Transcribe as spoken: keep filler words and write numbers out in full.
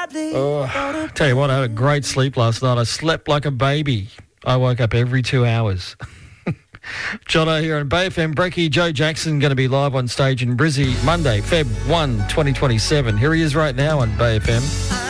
Oh, tell you what, I had a great sleep last night. I slept like a baby. I woke up every two hours. Jono here on Bay F M. Brecky, Joe Jackson going to be live on stage in Brizzy Monday, February first, twenty twenty-seven. Here he is right now on Bay F M.